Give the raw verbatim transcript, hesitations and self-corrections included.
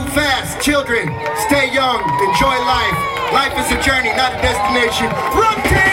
too fast. Children, stay young, enjoy life. Life is a journey, not a destination. Run, team!